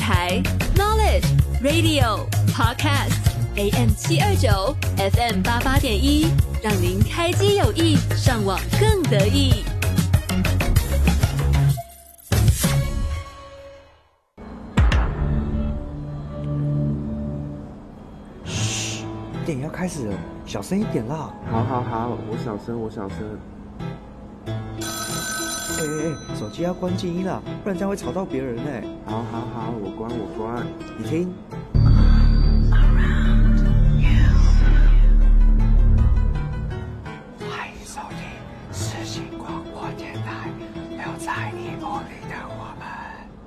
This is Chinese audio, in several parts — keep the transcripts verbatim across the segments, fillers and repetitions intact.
台 Knowledge Radio Podcast。A M 七二九 F M 八八点一，让您开机有益，上网更得意。 嘘，电影要开始了，小声一点啦。 好好好，我小声，我小声。 哎哎哎，手机要关静音啦，不然这样会吵到别人哎。 好好好，我关我关。 你听。在荧幕里的我们，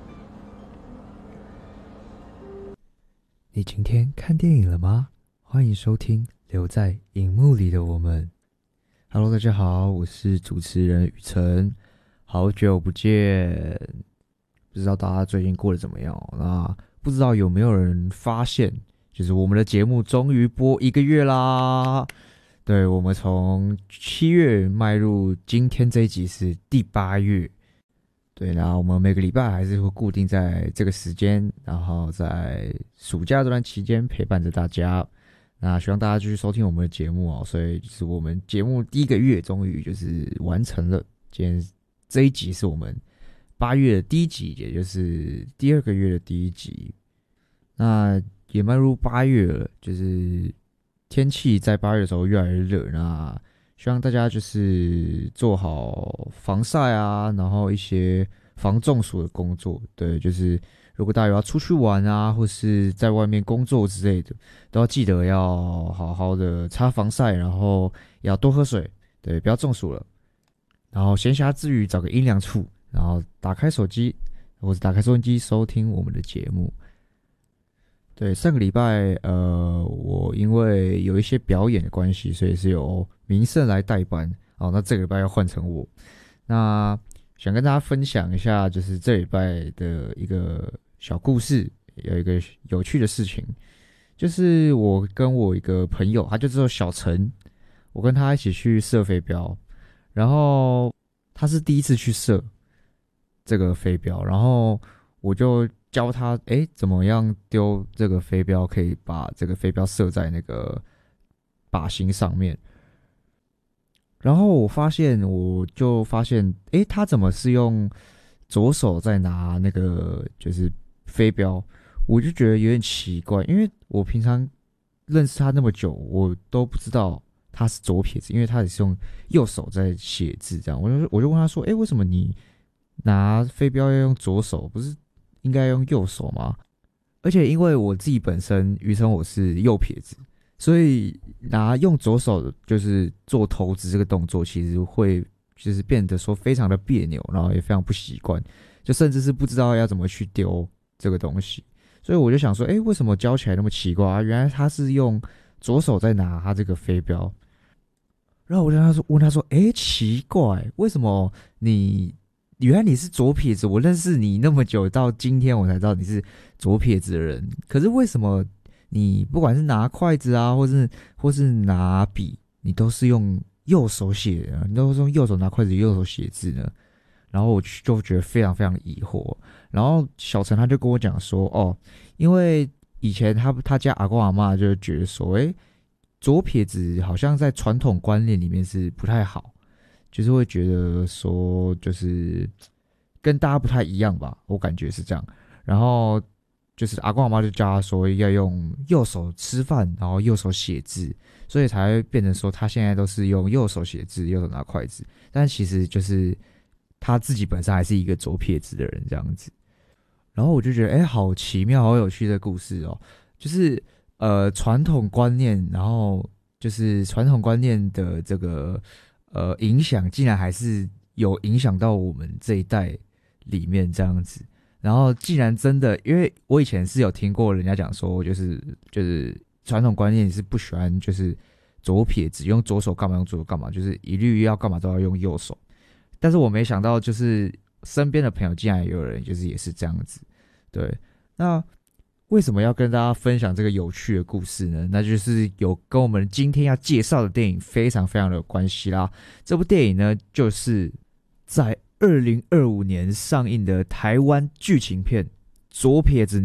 你今天看电影了吗？欢迎收听《留在荧幕里的我们》。Hello， 大家好，我是主持人雨辰，好久不见，不知道大家最近过得怎么样？那不知道有没有人发现，就是我们的节目终于播一个月啦。对，我们从七月迈入今天这一集是第八月。对，然后我们每个礼拜还是会固定在这个时间，然后在暑假这段期间陪伴着大家。那希望大家继续收听我们的节目哦。所以就是我们节目第一个月终于就是完成了。今天这一集是我们八月的第一集，也就是第二个月的第一集。那也迈入八月了，就是天气在八月的时候越来越热，那希望大家就是做好防晒啊，然后一些防中暑的工作。对，就是如果大家有要出去玩啊，或是在外面工作之类的，都要记得要好好的擦防晒，然后也要多喝水，对，不要中暑了。然后闲暇之余找个阴凉处，然后打开手机或者打开收音机收听我们的节目。对，上个礼拜，呃，我因为有一些表演的关系，所以是由明胜来代班。哦，那这个礼拜要换成我。那想跟大家分享一下，就是这礼拜的一个小故事，有一个有趣的事情，就是我跟我一个朋友，他就叫小陈，我跟他一起去射飞镖，然后他是第一次去射这个飞镖，然后我就教他，哎，怎么样丢这个飞镖，可以把这个飞镖射在那个靶心上面。然后我发现，我就发现，哎，他怎么是用左手在拿那个就是飞镖？我就觉得有点奇怪，因为我平常认识他那么久，我都不知道他是左撇子，因为他也是用右手在写字，这样。我就我就问他说，哎，为什么你拿飞镖要用左手？不是应该用右手吗？而且因为我自己本身余称我是右撇子，所以拿用左手就是做投掷这个动作，其实会就是变得说非常的别扭，然后也非常不习惯，就甚至是不知道要怎么去丢这个东西。所以我就想说，哎，为什么教起来那么奇怪啊？原来他是用左手在拿他这个飞镖。然后我就他说问他说，哎，奇怪，为什么你？原来你是左撇子，我认识你那么久，到今天我才知道你是左撇子的人。可是为什么你不管是拿筷子啊，或是或是拿笔，你都是用右手写的，你都是用右手拿筷子，右手写字呢？然后我就觉得非常非常疑惑。然后小陈他就跟我讲说，哦，因为以前他他家阿公阿嬷就觉得说，哎，左撇子好像在传统观念里面是不太好。就是会觉得说，就是跟大家不太一样吧，我感觉是这样。然后就是阿公阿妈就教他说要用右手吃饭，然后右手写字，所以才会变成说他现在都是用右手写字，右手拿筷子。但其实就是他自己本身还是一个左撇子的人这样子。然后我就觉得，哎，好奇妙，好有趣的故事哦。就是呃传统观念，然后就是传统观念的这个。呃，影响竟然还是有影响到我们这一代里面这样子，然后竟然真的，因为我以前是有听过人家讲说，就是就是传统观念是不喜欢就是左撇子用左手干嘛用左手干嘛，就是一律要干嘛都要用右手。但是我没想到，就是身边的朋友竟然有人就是也是这样子，对，那。为什么要跟大家分享这个有趣的故事呢？那就是有跟我们今天要介绍的电影非常非常的有关系啦。这部电影呢，就是在二零二五年上映的台湾剧情片《左撇子